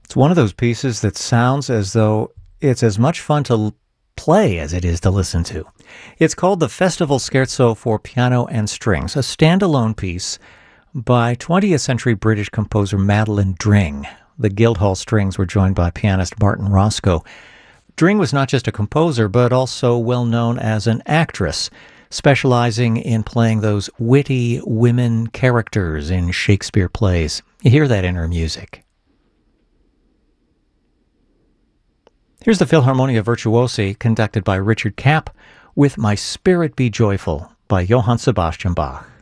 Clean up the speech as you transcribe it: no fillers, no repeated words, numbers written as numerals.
It's one of those pieces that sounds as though it's as much fun to play as it is to listen to. It's called the Festival Scherzo for Piano and Strings, a standalone piece by 20th century British composer Madeline Dring. The Guildhall Strings were joined by pianist Martin Roscoe. Dring was not just a composer, but also well known as an actress, specializing in playing those witty women characters in Shakespeare plays. You hear that in her music. Here's the Philharmonia Virtuosi, conducted by Richard Kapp, with My Spirit Be Joyful by Johann Sebastian Bach.